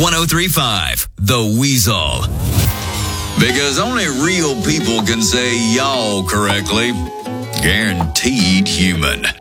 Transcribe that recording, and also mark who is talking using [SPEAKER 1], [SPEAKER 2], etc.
[SPEAKER 1] 1035 The Weasel. Because only real people can say y'all correctly. Guaranteed human.